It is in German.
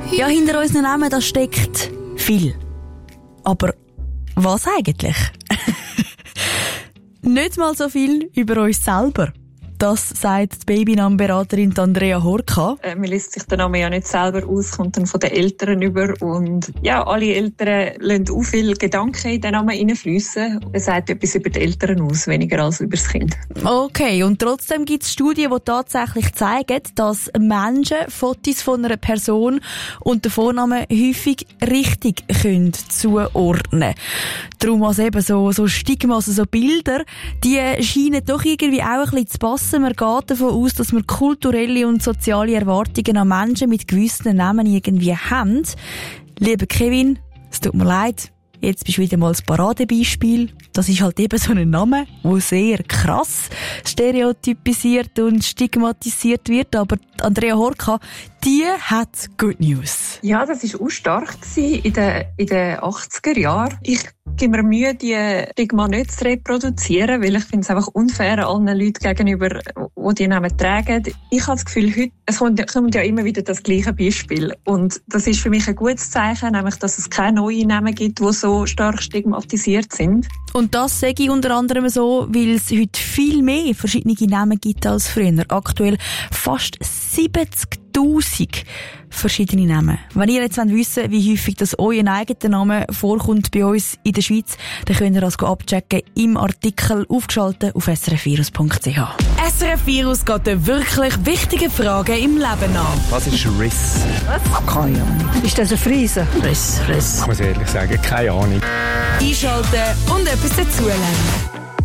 Ja, hinter unseren Namen da steckt viel. Aber was eigentlich? Nicht mal so viel über uns selber. Das sagt die Babynamenberaterin Andrea Horka. Man lässt sich den Namen ja nicht selber aus, kommt dann von den Eltern über. Und ja, alle Eltern lassen auch viele Gedanken in den Namen hineinfliessen. Es sagt etwas über die Eltern aus, weniger als über das Kind. Okay, und trotzdem gibt es Studien, die tatsächlich zeigen, dass Menschen Fotos von einer Person und den Vornamen häufig richtig können zuordnen. Darum also eben so Stigmas, so Bilder, die scheinen doch irgendwie auch ein bisschen zu passen. Man geht davon aus, dass wir kulturelle und soziale Erwartungen an Menschen mit gewissen Namen irgendwie haben. Lieber Kevin, es tut mir leid, jetzt bist du wieder mal das Paradebeispiel. Das ist halt eben so ein Name, der sehr krass stereotypisiert und stigmatisiert wird. Aber Andrea Horka, die hat Good News. Ja, das war auch stark in den 80er Jahren. Ich gebe mir Mühe, die Stigma nicht zu reproduzieren, weil ich finde es einfach unfair allen Leuten gegenüber, die die Namen tragen. Ich habe das Gefühl, heute, es kommt ja immer wieder das gleiche Beispiel. Und das ist für mich ein gutes Zeichen, nämlich, dass es keine neuen Namen gibt, die so stark stigmatisiert sind. Und das sage ich unter anderem so, weil es heute viel mehr verschiedene Namen gibt als früher. Aktuell fast 70.000 verschiedene Namen. Wenn ihr jetzt wissen wollt, wie häufig das euer eigener Name vorkommt bei uns in der Schweiz, dann könnt ihr das abchecken im Artikel aufgeschaltet auf srfvirus.ch. SRF Virus geht den wirklich wichtigen Fragen im Leben nach. Was ist Riss? Was? Keine Ahnung. Ist das ein Friese? Riss. Ich muss ehrlich sagen, keine Ahnung. Einschalten und etwas dazulernen.